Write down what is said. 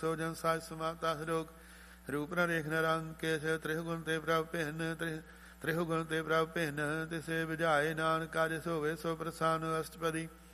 ਸੋ ਜਨ ਸਾਜ ਸਮਾਤਾ ਸਰੋਗ ਰੂਪ ਨ ਰੇਖ ਨ ਰੰਗ ਕੇਸ ਤ੍ਰਿਹੁ ਗੁਣ ਤੇ ਪ੍ਰਭ ਭਿੰਨ ਤ੍ਰਿਹੁ ਗੁਣ ਤੇ ਪ੍ਰਭ ਭਿੰਨ ਤਿਸੇ ਵਿਝਾਏ ਨਾਨਕ ਕਾਜ ਸੋਵੇ ਸੋ ਪ੍ਰਸਾਨ ਅਸ਼ਟਪਦੀ